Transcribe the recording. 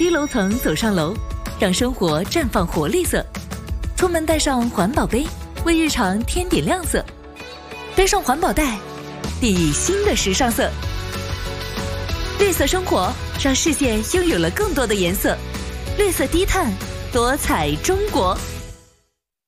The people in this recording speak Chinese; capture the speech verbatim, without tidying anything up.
低楼层走上楼，让生活绽放活力色。出门带上环保杯，为日常添点亮色。背上环保袋，砥砺新的时尚色。绿色生活，让世界拥有了更多的颜色。绿色低碳，多彩中国。